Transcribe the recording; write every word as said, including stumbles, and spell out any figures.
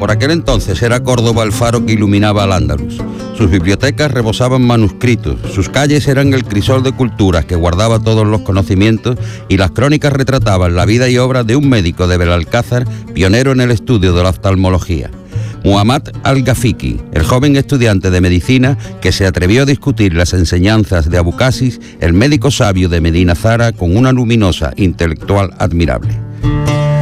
Por aquel entonces era Córdoba el faro que iluminaba al Andaluz. Sus bibliotecas rebosaban manuscritos, sus calles eran el crisol de culturas que guardaba todos los conocimientos y las crónicas retrataban la vida y obra de un médico de Belalcázar, pionero en el estudio de la oftalmología. Muhammad al-Gafiki, el joven estudiante de medicina que se atrevió a discutir las enseñanzas de Abucasis, el médico sabio de Medina Zara, con una luminosa intelectual admirable.